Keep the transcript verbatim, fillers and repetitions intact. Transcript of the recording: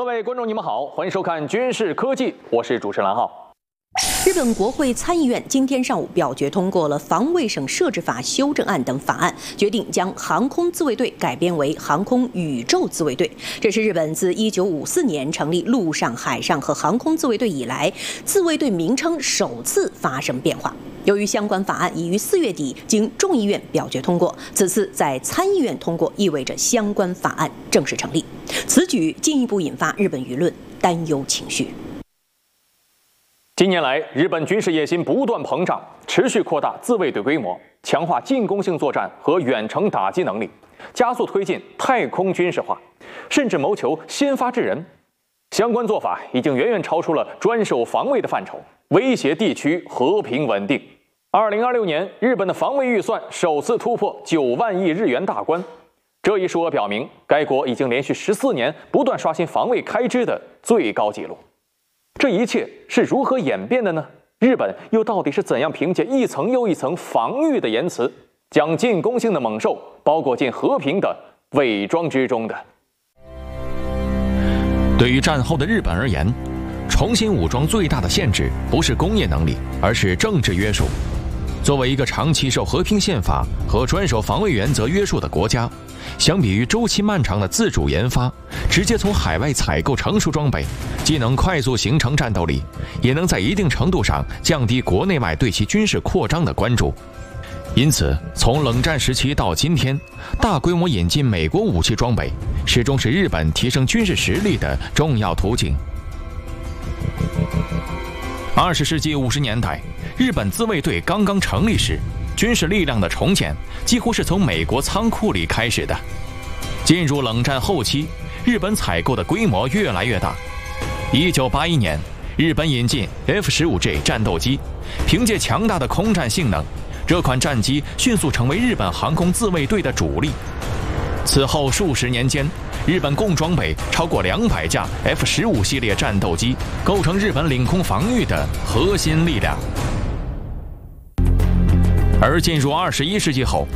各位观众，你们好，欢迎收看《军事科技》，我是主持人蓝浩。 日本国会参议院今天上午表决通过了防卫省设置法修正案等法案，决定将航空自卫队改编为航空宇宙自卫队。这是日本自一九五四年成立陆上、海上和航空自卫队以来，自卫队名称首次发生变化。由于相关法案已于四月底经众议院表决通过，此次在参议院通过，意味着相关法案正式成立。此举进一步引发日本舆论担忧情绪。 近年来，日本军事野心不断膨胀，持续扩大自卫队规模，强化进攻性作战和远程打击能力，加速推进太空军事化，甚至谋求先发制人。相关做法已经远远超出了专守防卫的范畴，威胁地区和平稳定。二零二六年，日本的防卫预算首次突破九万亿日元大关，这一数额表明，该国已经连续十四年不断刷新防卫开支的最高纪录。这一切是如何演变的呢？日本又到底是怎样凭借一层又一层防御的言辞，将进攻性的猛兽包裹进和平的伪装之中的？ 对于战后的日本而言，重新武装最大的限制不是工业能力，而是政治约束。作为一个长期受和平宪法和专守防卫原则约束的国家，相比于周期漫长的自主研发，直接从海外采购成熟装备，既能快速形成战斗力，也能在一定程度上降低国内外对其军事扩张的关注。因此，从冷战时期到今天，大规模引进美国武器装备，始终是日本提升军事实力的重要途径。二十世纪五十年代，日本自卫队刚刚成立时，军事力量的重建几乎是从美国仓库里开始的。进入冷战后期，日本采购的规模越来越大。一九八一年，日本引进 F 十五 J 战斗机，凭借强大的空战性能，这款战机迅速成为日本航空自卫队的主力。此后数十年间，日本共装备超过两百架 F 十五 系列战斗机，构成日本领空防御的核心力量。而进入二十一世纪后，